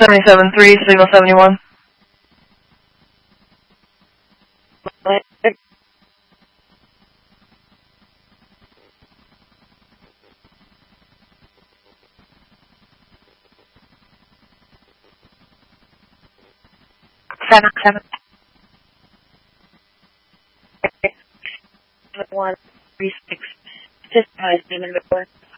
77-3, signal 71. 136. Just past Demon River.